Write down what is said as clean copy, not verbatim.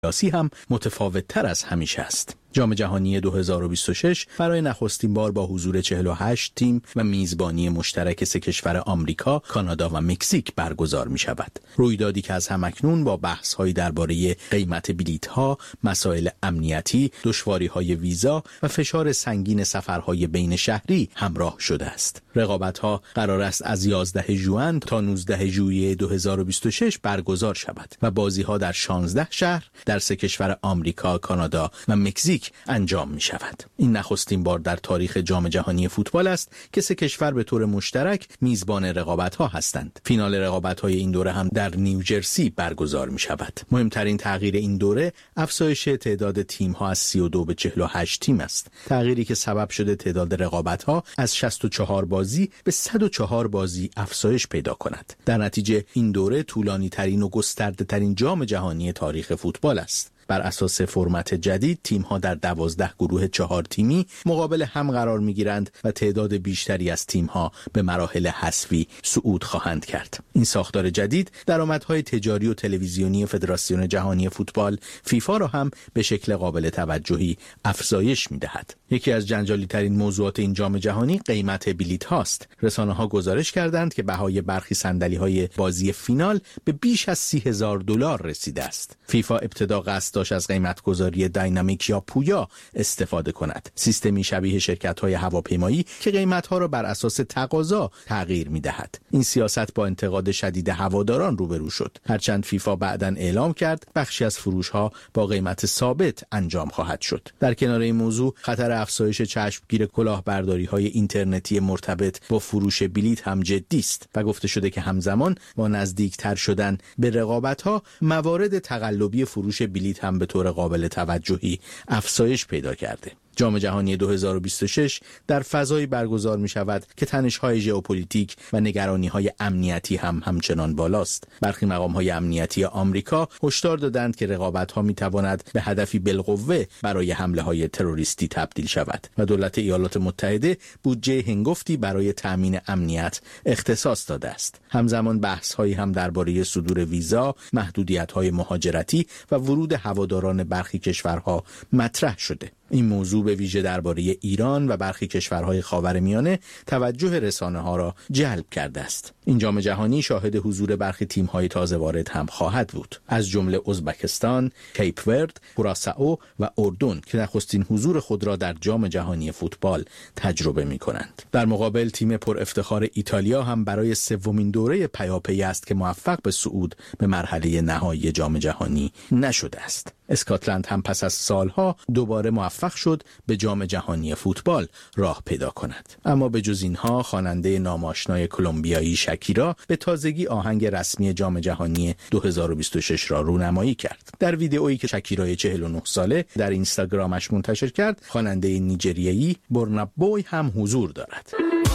سیاسی هم متفاوت‌تر از همیشه است. جام جهانی 2026 برای نخستین بار با حضور 48 تیم و میزبانی مشترک سه کشور آمریکا، کانادا و مکزیک برگزار می شود. رویدادی که از همکنون با بحث‌هایی درباره قیمت بلیط‌ها، مسائل امنیتی، دشواری‌های ویزا و فشار سنگین سفرهای بین شهری همراه شده است. رقابت‌ها قرار است از 11 ژوئن تا 19 ژوئیه 2026 برگزار شود و بازی‌ها در 16 شهر در سه کشور آمریکا، کانادا و مکزیک انجام می شود. این نخستین بار در تاریخ جام جهانی فوتبال است که سه کشور به طور مشترک میزبان رقابت‌ها هستند. فینال رقابت‌های این دوره هم در نیوجرسی برگزار می شود. مهمترین تغییر این دوره افزایش تعداد تیم‌ها از 32 به 48 تیم است. تغییری که سبب شده تعداد رقابت‌ها از 64 بازی به 104 بازی افزایش پیدا کند. در نتیجه این دوره طولانی‌ترین و گسترده‌ترین جام جهانی تاریخ فوتبال است. بر اساس فرمت جدید تیم‌ها در 12 گروه 4 تیمی مقابل هم قرار می‌گیرند و تعداد بیشتری از تیم‌ها به مراحل حذفی صعود خواهند کرد. این ساختار جدید درآمدهای تجاری و تلویزیونی فدراسیون جهانی فوتبال فیفا را هم به شکل قابل توجهی افزایش می‌دهد. یکی از جنجالی‌ترین موضوعات این جام جهانی قیمت بلیط هاست. رسانه‌ها گزارش کردند که بهای برخی صندلی‌های بازی فینال به بیش از $30,000 رسیده است. فیفا ابتدا قصد از قیمتگذاری داینامیک یا پویا استفاده کند، سیستمی شبیه شرکت‌های هواپیمایی که قیمت‌ها را بر اساس تقاضا تغییر می‌دهد. این سیاست با انتقاد شدید هواداران روبرو شد، هرچند فیفا بعداً اعلام کرد بخشی از فروش‌ها با قیمت ثابت انجام خواهد شد. در کنار این موضوع خطر افزایش چشمگیر کلاهبرداری‌های اینترنتی مرتبط با فروش بلیط هم جدی است و گفته شده که همزمان با نزدیکتر شدن به رقابت‌ها موارد تقلبی فروش بلیط هم به طور قابل توجهی افزایش پیدا کرده. جام جهانی 2026 در فضایی برگزار می شود که تنش‌های ژئوپلیتیک و نگرانی‌های امنیتی هم همچنان بالاست. برخی مقام‌های امنیتی آمریکا هشدار دادند که رقابت‌ها می‌تواند به هدفی بالقوه برای حمله‌های تروریستی تبدیل شود و دولت ایالات متحده بودجه هنگفتی برای تأمین امنیت اختصاص داده است. همزمان بحث‌هایی هم درباره صدور ویزا، محدودیت‌های مهاجرتی و ورود هواداران برخی کشورها مطرح شده. این موضوع به ویژه درباره ایران و برخی کشورهای خاورمیانه توجه رسانه‌ها را جلب کرده است. این جام جهانی شاهد حضور برخی تیم‌های تازه وارد هم خواهد بود، از جمله ازبکستان، کیپ ورد، کوراسائو و اردن که نخستین حضور خود را در جام جهانی فوتبال تجربه می‌کنند. در مقابل تیم پر افتخار ایتالیا هم برای سومین دوره پیاپی است که موفق به صعود به مرحله نهایی جام جهانی نشده است. اسکاتلند هم پس از سالها دوباره موفق شد به جام جهانی فوتبال راه پیدا کند. اما به جز اینها خواننده ناماشنای کلمبیایی شکیرا به تازگی آهنگ رسمی جام جهانی 2026 را رونمایی کرد. در ویدئویی که شکیرا 49 ساله در اینستاگرامش منتشر کرد، خواننده نیجریه‌ای برنا بوی هم حضور دارد.